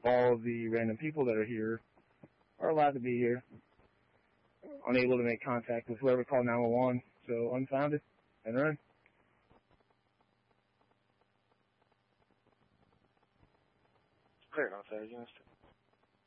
all of the random people that are here are allowed to be here, unable to make contact with whoever called 911, so unfounded and run. Clear enough there, Eugene.